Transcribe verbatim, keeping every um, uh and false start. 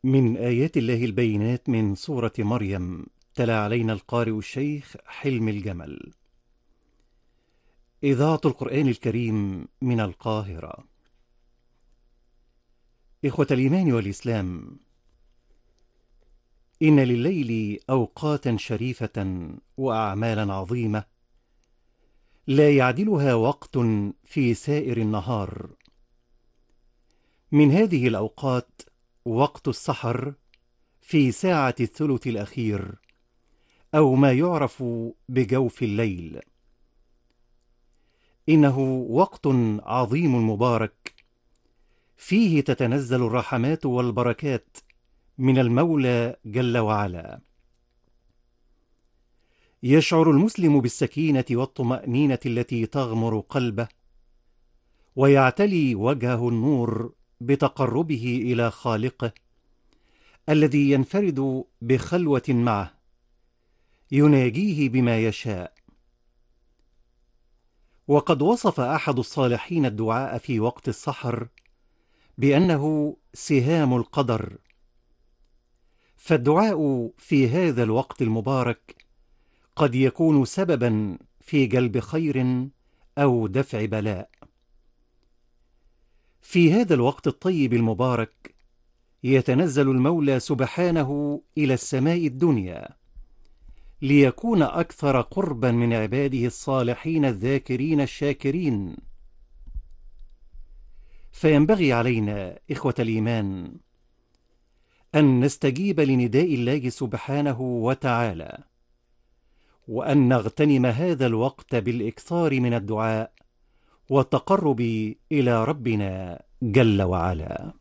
من آيات الله البينات من سورة مريم. تلا علينا القارئ الشيخ حلم الجمل. إذاعة القرآن الكريم من القاهرة. إخوة الإيمان والإسلام، إن لليل أوقاتا شريفة وأعمالا عظيمة لا يعدلها وقت في سائر النهار. من هذه الأوقات وقت السحر في ساعة الثلث الأخير، أو ما يعرف بجوف الليل. إنه وقت عظيم مبارك، فيه تتنزل الرحمات والبركات من المولى جل وعلا. يشعر المسلم بالسكينة والطمأنينة التي تغمر قلبه، ويعتلي وجهه النور بتقربه إلى خالقه الذي ينفرد بخلوة معه، يناجيه بما يشاء. وقد وصف أحد الصالحين الدعاء في وقت السحر بأنه سهام القدر، فالدعاء في هذا الوقت المبارك قد يكون سببا في جلب خير أو دفع بلاء. في هذا الوقت الطيب المبارك يتنزل المولى سبحانه إلى السماء الدنيا ليكون أكثر قربا من عباده الصالحين الذاكرين الشاكرين. فينبغي علينا إخوة الإيمان أن نستجيب لنداء الله سبحانه وتعالى، وأن نغتنم هذا الوقت بالإكثار من الدعاء والتقرب إلى ربنا جل وعلا.